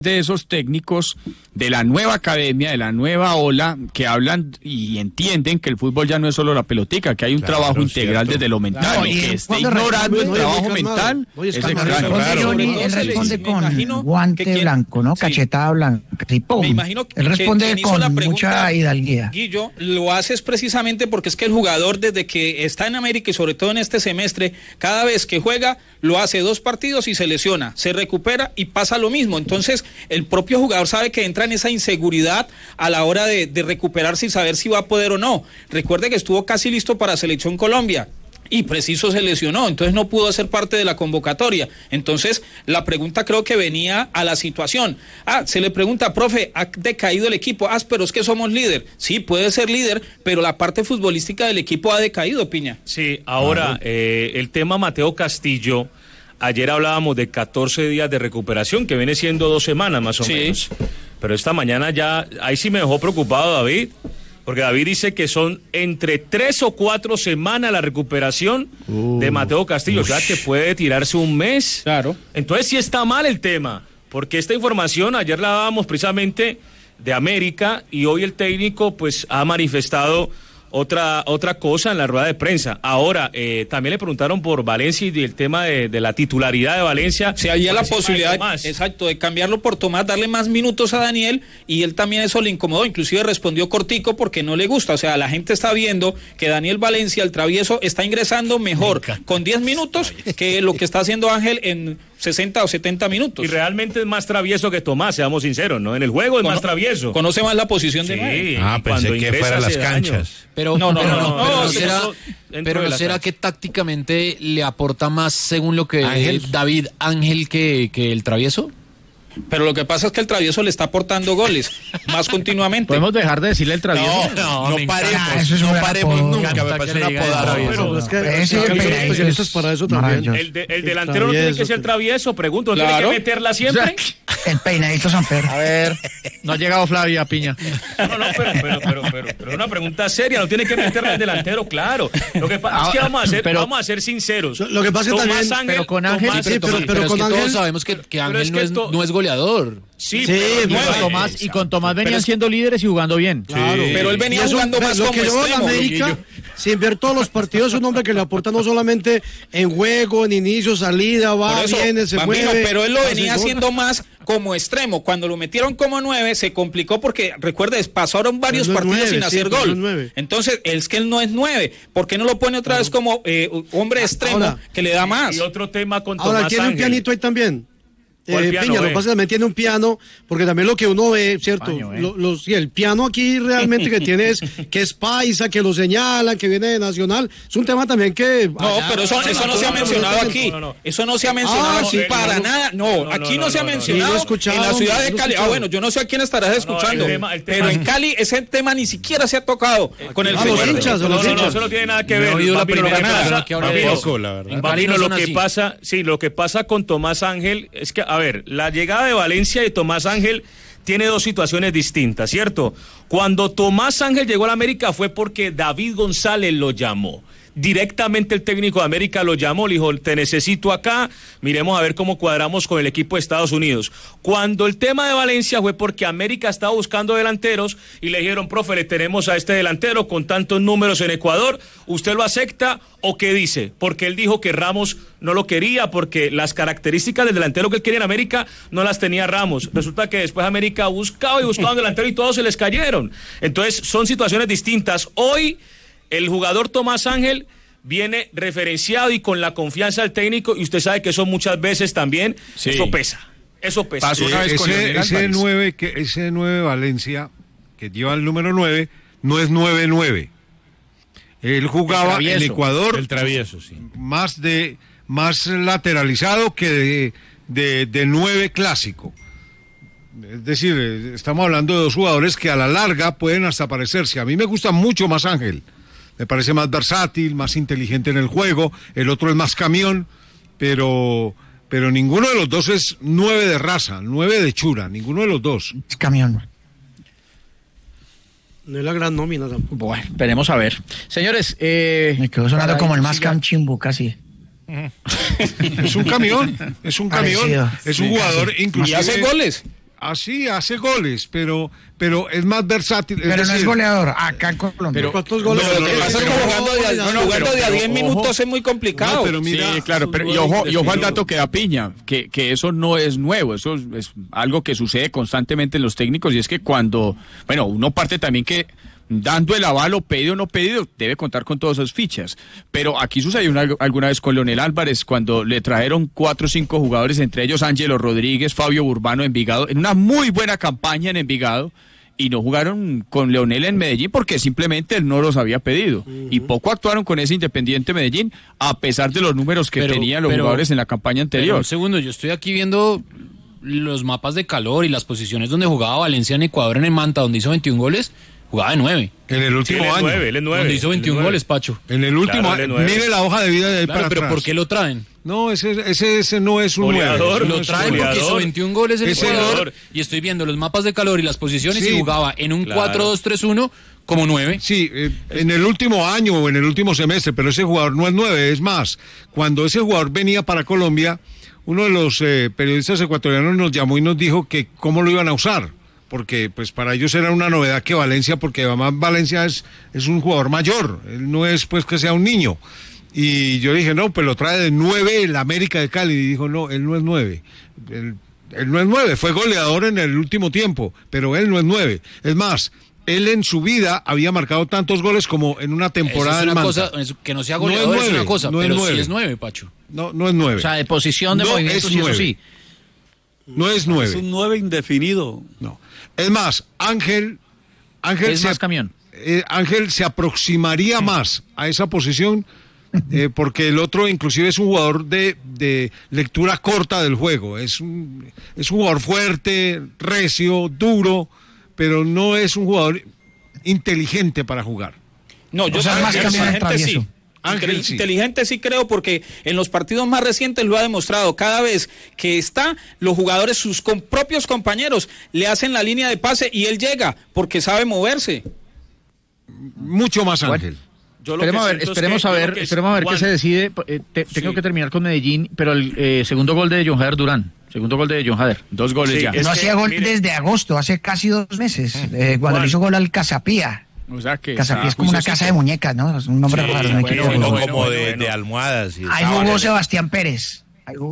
de esos técnicos de la nueva academia, de la nueva ola, que hablan y entienden que el fútbol ya no es solo la pelotica, que hay un trabajo integral desde lo mental, y que esté ignorando el trabajo mental es extraño. Él responde con guante blanco, ¿no? Cachetada blanca, y ¡pum! Me imagino él responde hizo con la pregunta, mucha hidalguía. Guillo, lo haces precisamente porque es que el jugador, desde que está en América y sobre todo en este semestre, cada vez que juega, lo hace 2 partidos y se lesiona, se recupera y pasa lo mismo. Entonces, el propio jugador sabe que entra en esa inseguridad a la hora de recuperarse y saber si va a poder o no. Recuerde que estuvo casi listo para Selección Colombia y preciso se lesionó, entonces no pudo ser parte de la convocatoria. Entonces, la pregunta creo que venía a la situación. Se le pregunta, profe, ¿ha decaído el equipo? Pero es que somos líder. Sí, puede ser líder, pero la parte futbolística del equipo ha decaído, Piña. Sí, ahora, el tema Mateo Castillo, ayer hablábamos de 14 días de recuperación, que viene siendo 2 semanas más o menos. Pero esta mañana ya, ahí sí me dejó preocupado David, porque David dice que son entre 3 o 4 semanas la recuperación de Mateo Castillo, o sea que puede tirarse un mes. Claro. Entonces sí está mal el tema, porque esta información ayer la dábamos precisamente de América y hoy el técnico pues ha manifestado otra cosa en la rueda de prensa. Ahora, también le preguntaron por Valencia y el tema de la titularidad de Valencia. Si había la posibilidad, exacto, de cambiarlo por Tomás, darle más minutos a Daniel, y él también eso le incomodó, inclusive respondió cortico porque no le gusta. O sea, la gente está viendo que Daniel Valencia, el travieso, está ingresando mejor con 10 minutos que lo que está haciendo Ángel en 60 o 70 minutos. Y realmente es más travieso que Tomás, seamos sinceros, ¿no? En el juego es más travieso. Conoce más la posición de 9. Pensé que fuera las canchas. Pero no será que tácticamente le aporta más según lo que David Ángel que el travieso. Pero lo que pasa es que el travieso le está aportando goles más continuamente. ¿Podemos dejar de decirle el travieso? No paremos nunca, me parece una podada. Pero es que hay especialistas para eso también. El delantero no tiene que ser travieso, pregunto, ¿no tiene que meterla siempre? El peinadito Samper. A ver, no ha llegado Flavia Piña. Pero una pregunta seria, no tiene que meterla el delantero, claro. Lo que pasa es que vamos a ser sinceros. Lo que pasa también, pero con Ángel, pero con Ángel todos sabemos que Ángel no es goleador. Sí, con Tomás venían siendo líderes y jugando bien. Claro. Pero él venía jugando más como extremo. América, sin ver todos los partidos, es un hombre que le aporta no solamente en juego, en inicio, salida, va, viene, se mueve. Pero él lo venía haciendo más como extremo. Cuando lo metieron como 9, se complicó porque, recuerdes, pasaron varios partidos sin hacer gol. Entonces, es que él no es 9. ¿Por qué no lo pone otra vez como hombre extremo que le da más? Y otro tema con Tomás Ahora, tiene un pianito ahí también. Piña, lo que pasa es que también tiene un piano, porque también lo que uno ve, ¿cierto? El piano aquí realmente que tiene es que es paisa, que lo señalan, que viene de Nacional. Es un tema también que... Pero eso no se ha mencionado aquí. Eso no se ha mencionado aquí para nada. No, aquí no se ha mencionado en la ciudad de Cali. Bueno, yo no sé a quién estarás escuchando, pero en Cali ese tema ni siquiera se ha tocado con el señor. No, eso no tiene nada que ver. Lo que pasa con Tomás Ángel es que, a ver, la llegada de Valencia y Tomás Ángel tiene 2 situaciones distintas, ¿cierto? Cuando Tomás Ángel llegó a la América fue porque David González lo llamó. Directamente el técnico de América lo llamó, le dijo, te necesito acá, miremos a ver cómo cuadramos con el equipo de Estados Unidos. Cuando el tema de Valencia fue porque América estaba buscando delanteros y le dijeron, profe, le tenemos a este delantero con tantos números en Ecuador, ¿usted lo acepta o qué dice? Porque él dijo que Ramos no lo quería porque las características del delantero que él quería en América no las tenía Ramos. Resulta que después América buscaba un delantero y todos se les cayeron. Entonces son situaciones distintas. Hoy el jugador Tomás Ángel viene referenciado y con la confianza del técnico, y usted sabe que eso muchas veces también, eso pesa. Pasó una vez ese 9 Valencia, que lleva el número 9, no es 9-9. Él jugaba en Ecuador el travieso, más lateralizado que de 9 clásico. Es decir, estamos hablando de 2 jugadores que a la larga pueden hasta parecerse. A mí me gusta mucho más Ángel. Me parece más versátil, más inteligente en el juego. El otro es más camión, pero ninguno de los dos es 9 de raza, 9 de chura, ninguno de los dos. Es camión. No es la gran nómina tampoco. Bueno, esperemos a ver. Señores, me quedó sonando como el más canchimbo casi. Es un camión, es un jugador inclusive. Y hace goles. Así hace goles, pero es más versátil. Pero no es goleador, acá en Colombia. Pero ¿cuántos goles? Jugando de a 10 minutos es muy complicado. No, pero mira, sí, claro, pero y ojo al dato que da Piña, que eso no es nuevo, eso es algo que sucede constantemente en los técnicos, y es que cuando, bueno, uno parte también que dando el aval o pedido o no pedido, debe contar con todas esas fichas. Pero aquí sucedió alguna vez con Leonel Álvarez, cuando le trajeron 4 o 5 jugadores, entre ellos Ángelo Rodríguez, Fabio Urbano, Envigado, en una muy buena campaña en Envigado, y no jugaron con Leonel en Medellín porque simplemente él no los había pedido. Y poco actuaron con ese Independiente Medellín, a pesar de los números que tenían los jugadores en la campaña anterior. Un segundo, yo estoy aquí viendo los mapas de calor y las posiciones donde jugaba Valencia en Ecuador, en el Manta, donde hizo 21 goles. Jugaba de 9. En el último año. Él es 9. Donde hizo 21 goles, Pacho. En el último año. Mire la hoja de vida de ahí para pero atrás. ¿por qué lo traen? No, ese no es un goleador. Lo traen porque hizo 21 goles en Ecuador. Y estoy viendo los mapas de calor y las posiciones, y jugaba en un 4-2-3-1 como 9. Sí, en el último año o en el último semestre, pero ese jugador no es 9. Es más, cuando ese jugador venía para Colombia, uno de los periodistas ecuatorianos nos llamó y nos dijo que cómo lo iban a usar, porque pues para ellos era una novedad que Valencia, porque además Valencia es un jugador mayor, él no es pues que sea un niño. Y yo dije, no, pues lo trae de 9 el América de Cali. Y dijo, no, él no es 9. Él no es 9, fue goleador en el último tiempo, pero él no es 9. Es más, él en su vida había marcado tantos goles como en una temporada en Manta. Que no sea goleador es una cosa, pero sí es 9, Pacho. No es 9. O sea, de posición, de movimientos, y eso sí. No es 9. Es un 9 indefinido. No. Es más, Ángel es más camión. Ángel se aproximaría más a esa posición, porque el otro inclusive es un jugador de lectura corta del juego. Es un jugador fuerte, recio, duro, pero no es un jugador inteligente para jugar. No, yo soy más inteligente, sí. Ángel, inteligente sí creo, porque en los partidos más recientes lo ha demostrado. Cada vez que está, los jugadores, sus propios compañeros, le hacen la línea de pase y él llega, porque sabe moverse. Mucho más Ángel. Esperemos a ver qué se decide. Tengo que terminar con Medellín, pero el segundo gol de John Jader Durán. Segundo gol de John Jader. 2 goles ya. No hacía gol desde agosto, hace casi 2 meses, cuando le hizo gol al Casapía. O sea que Casapía es como una casa de muñecas, ¿no? Es un nombre raro. Como de almohadas. Ahí jugó Sebastián Pérez.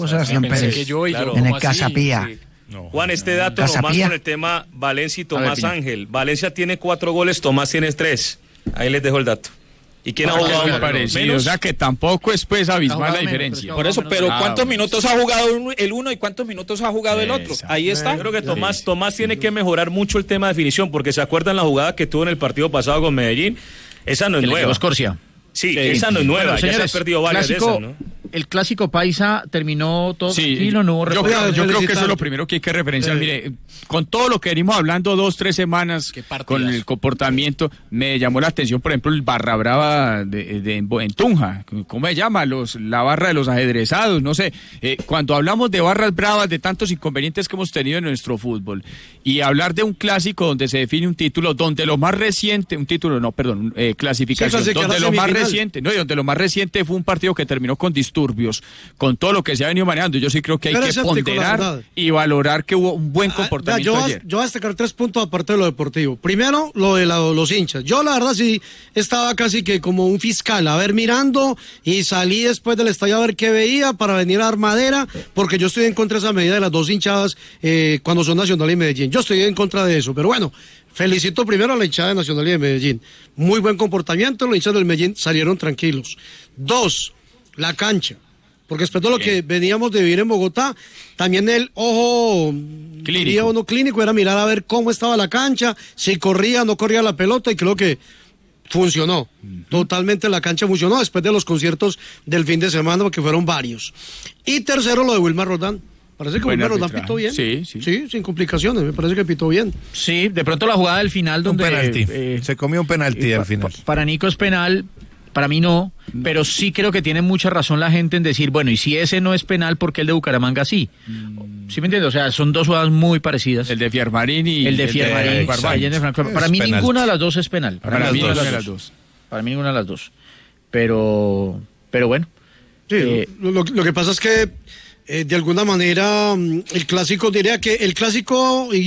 En el Casapía. Sí. No, Juan, este dato nomás con el tema Valencia y Tomás Ángel. Valencia tiene 4 goles, Tomás tiene 3. Ahí les dejo el dato. ¿Y quién ha jugado menos? O sea que tampoco es pues abismal la diferencia. Por eso, pero ¿cuántos minutos ha jugado el uno y cuántos minutos ha jugado el otro? Ahí está. Yo creo que Tomás tiene que mejorar mucho el tema de definición, porque se acuerdan la jugada que tuvo en el partido pasado con Medellín. Esa no es nueva. Sí, esa no es nueva. Bueno, señores, ya se han perdido varias de esas, ¿no? El clásico paisa terminó todo tranquilo, no hubo yo creo que eso es lo primero que hay que referenciar. Mire, con todo lo que venimos hablando 2-3 semanas, con el comportamiento, me llamó la atención, por ejemplo, el Barra Brava en Tunja. ¿Cómo se llama? La barra de los ajedrezados, no sé. Cuando hablamos de barras bravas, de tantos inconvenientes que hemos tenido en nuestro fútbol, y hablar de un clásico donde se define un título, donde lo más reciente, clasificación, sí, donde lo más reciente fue un partido que terminó con disturbios, con todo lo que se ha venido manejando. Yo sí creo que hay que ponderar y valorar que hubo un buen comportamiento ayer. Yo voy a destacar 3 puntos aparte de lo deportivo. Primero, lo de los hinchas. Yo la verdad sí estaba casi que como un fiscal, a ver, mirando, y salí después del estadio a ver qué veía para venir a dar madera, porque yo estoy en contra de esa medida de las 2 hinchadas cuando son Nacional y Medellín. Yo estoy en contra de eso, pero bueno, felicito primero a la hinchada de Nacional y de Medellín. Muy buen comportamiento, los hinchas del Medellín salieron tranquilos. 2, la cancha, porque después de lo que veníamos de vivir en Bogotá, también el ojo clínico era mirar a ver cómo estaba la cancha, si corría o no corría la pelota, y creo que funcionó. Totalmente la cancha funcionó después de los conciertos del fin de semana, porque fueron varios. Y tercero, lo de Wilmar Roldán. Parece que Wilmar Roldán pitó bien. Sí, sin complicaciones, me parece que pitó bien. Sí, de pronto la jugada del final donde... Un penalti. Se comió un penalti al final. Para Nico es penal. Para mí no, pero sí creo que tiene mucha razón la gente en decir, bueno, y si ese no es penal, ¿por qué el de Bucaramanga sí? ¿Sí me entiendes? O sea, son 2 jugadas muy parecidas. El de Fiermarín y el de Fiermarín. Para mí ninguna de las 2 es penal. Para mí ninguna de las dos. Para mí ninguna de las 2. Pero bueno. Sí, lo que pasa es que de alguna manera el clásico, diría que el clásico